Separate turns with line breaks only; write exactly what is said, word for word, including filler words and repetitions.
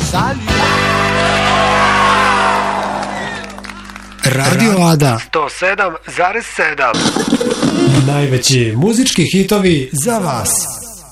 Radio Ada
sto sedam zarez sedam.
Najveći muzički hitovi za vas.